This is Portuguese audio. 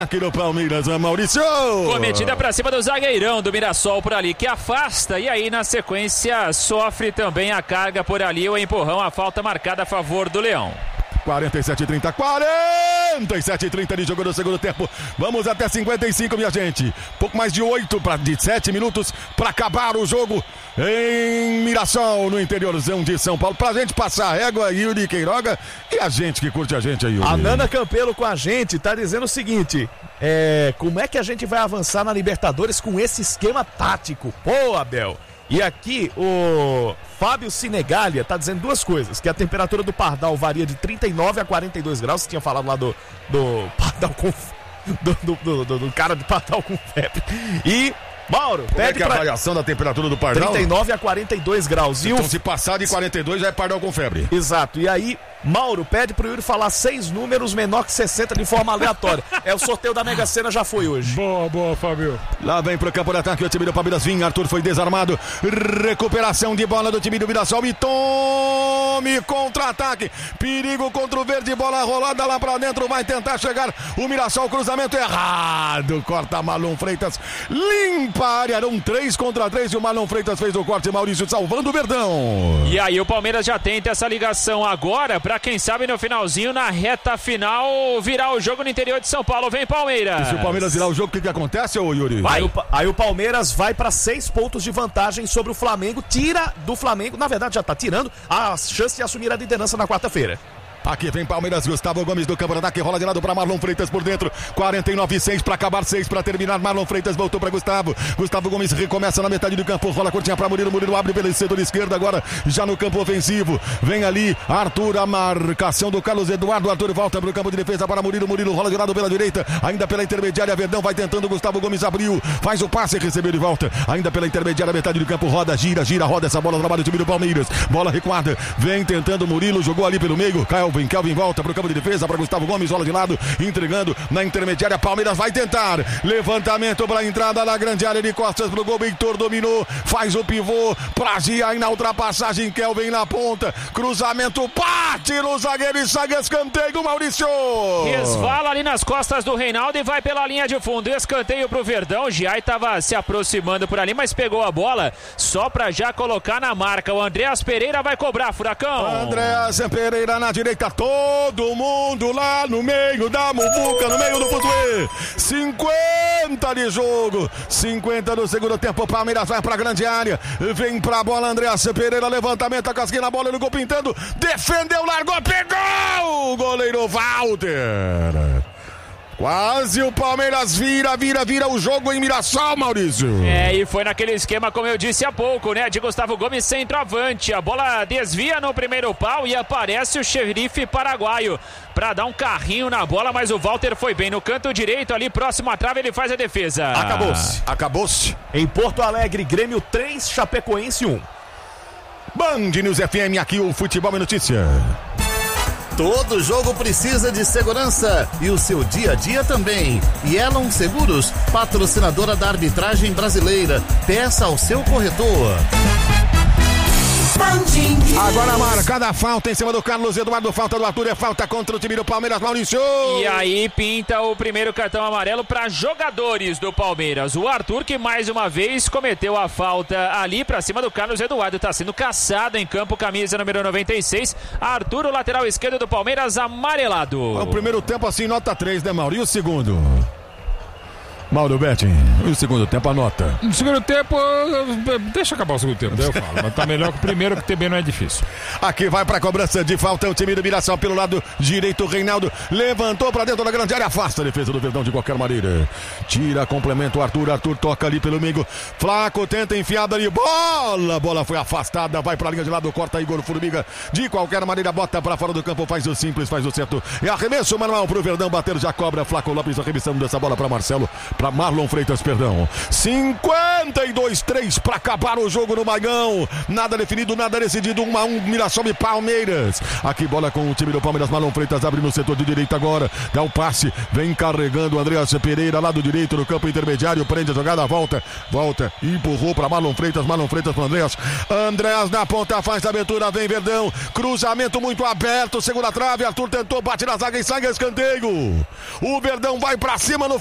Aqui no Palmeiras, Maurício! Cometida pra cima do zagueirão do Mirassol por ali, que afasta, e aí na sequência sofre também a carga por ali, o empurrão, a falta marcada a favor do Leão. 47-30, 47-30 de jogo no segundo tempo. Vamos até 55, minha gente. Pouco mais de 7 minutos para acabar o jogo em Mirassol, no interiorzão de São Paulo. Pra gente passar a régua, Yuri Queiroga, e a gente que curte a gente aí, Yuri. A Nana Campelo com a gente tá dizendo o seguinte: como é que a gente vai avançar na Libertadores com esse esquema tático? Pô, Abel. E aqui o Fábio Sinegalia tá dizendo duas coisas: que a temperatura do Pardal varia de 39 a 42 graus. Você tinha falado lá do Pardal com do cara do Pardal com febre. E Mauro, como é que é a variação da temperatura do Pardal? 39 a 42 graus. Então, se passar de 42 já é Pardal com febre. Exato. E aí, Mauro pede pro Yuri falar 6 números menor que 60 de forma aleatória. O sorteio da Mega Sena já foi hoje. Boa, Fábio. Lá vem pro campo de ataque o time do Palmeiras. Arthur foi desarmado. Recuperação de bola do time do Mirassol. E tome contra-ataque. Perigo contra o verde. Bola rolada lá pra dentro. Vai tentar chegar o Mirassol. Cruzamento errado. Corta Marlon Freitas. Limpa a área. Eram 3 contra 3 e o Marlon Freitas fez o corte. Maurício salvando o Verdão. E aí o Palmeiras já tenta essa ligação agora pra quem sabe no finalzinho, na reta final, virar o jogo no interior de São Paulo. Vem Palmeiras. E se o Palmeiras virar o jogo, o que acontece, ô Yuri? Aí o Palmeiras vai pra 6 pontos de vantagem sobre o Flamengo. Tira do Flamengo, na verdade já tá tirando a chance de assumir a liderança na quarta-feira. Aqui vem Palmeiras, Gustavo Gomes do campo de ataque, rola de lado para Marlon Freitas por dentro, 49-6 para acabar, 6 para terminar, Marlon Freitas voltou para Gustavo Gomes recomeça na metade do campo, rola curtinha para Murilo abre pelo setor esquerdo agora, já no campo ofensivo, vem ali Arthur, a marcação do Carlos Eduardo, Arthur volta para o campo de defesa para Murilo rola de lado pela direita, ainda pela intermediária, Verdão vai tentando, Gustavo Gomes abriu, faz o passe, recebeu de volta, ainda pela intermediária, metade do campo, roda, gira, roda essa bola, trabalha o time do Palmeiras, bola recuada, vem tentando Murilo, jogou ali pelo meio, Kelvin volta para o campo de defesa para Gustavo Gomes, rola de lado, entregando na intermediária, Palmeiras vai tentar, levantamento para a entrada da grande área de costas para o gol, Heitor dominou, faz o pivô, pra Gia na ultrapassagem, Kelvin na ponta, cruzamento, bate no zagueiro e sai escanteio, Maurício! Resvala ali nas costas do Reinaldo e vai pela linha de fundo, escanteio pro Verdão, Giai estava se aproximando por ali, mas pegou a bola só para já colocar na marca, o Andréas Pereira vai cobrar, Furacão. Andréas Pereira na direita, todo mundo lá no meio da muvuca, no meio do fuzuê. 50 de jogo, 50 do segundo tempo. Palmeiras vai pra grande área, vem pra bola Andréas Pereira, levantamento, a casquinha na bola, no gol pintando, defendeu, largou, pegou o goleiro Walter. Quase o Palmeiras vira o jogo em Mirassol, Maurício. E foi naquele esquema, como eu disse há pouco, né? De Gustavo Gomes, centroavante. A bola desvia no primeiro pau e aparece o xerife paraguaio para dar um carrinho na bola, mas o Walter foi bem no canto direito ali, próximo à trave, ele faz a defesa. Acabou-se. Em Porto Alegre, Grêmio 3, Chapecoense 1. Band News FM, aqui o Futebol é Notícia. Todo jogo precisa de segurança e o seu dia a dia também. Yellow Seguros, patrocinadora da arbitragem brasileira. Peça ao seu corretor. Agora marcada a falta em cima do Carlos Eduardo, falta do Arthur, é falta contra o time do Palmeiras, Maurício. E aí pinta o primeiro cartão amarelo para jogadores do Palmeiras. O Arthur, que mais uma vez cometeu a falta ali para cima do Carlos Eduardo, está sendo caçado em campo, camisa número 96. Arthur, o lateral esquerdo do Palmeiras, amarelado. O primeiro tempo assim, nota 3, né, Mauro? E o segundo? Mauro Betting, e o segundo tempo, a nota? No segundo tempo, deixa acabar o segundo tempo, daí eu falo. Mas tá melhor que o primeiro, que também não é difícil. Aqui vai pra cobrança de falta o time do Mirassol pelo lado direito, Reinaldo levantou pra dentro da grande área, afasta a defesa do Verdão de qualquer maneira. Tira, complementa o Arthur toca ali pelo meio, Flaco tenta enfiada ali, bola foi afastada, vai pra linha de lado, corta Igor Formiga, de qualquer maneira bota pra fora do campo, faz o simples, faz o certo, e arremesso manual pro Verdão bater, já cobra Flaco Lopes, arremessando dessa bola pra Marcelo, para Marlon Freitas, perdão. 52-3 para acabar o jogo no Maigão. Nada definido, nada decidido. 1-1, Mirassol e Palmeiras. Aqui bola com o time do Palmeiras. Marlon Freitas abre no setor de direita agora. Dá o passe, vem carregando o Andreas Pereira, lado direito no campo intermediário. Prende a jogada, volta, empurrou para Marlon Freitas para Andreas. Andreas na ponta, faz a abertura, vem Verdão. Cruzamento muito aberto, segunda trave. Arthur tentou, bate na zaga e sai a escanteio. O Verdão vai para cima no